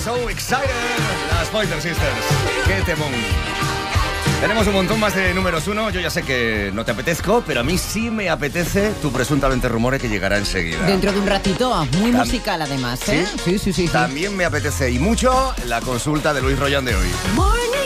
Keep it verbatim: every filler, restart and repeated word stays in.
So Excited, las Pointer Sisters. ¡Qué temón! Tenemos un montón más de números uno. Yo ya sé que no te apetezco, pero a mí sí me apetece tu presuntamente rumore que llegará enseguida. Dentro de un ratito, muy Tam- musical además, ¿eh? ¿Sí? Sí, sí, sí. sí. También me apetece y mucho la consulta de Luis Royan de hoy. Morning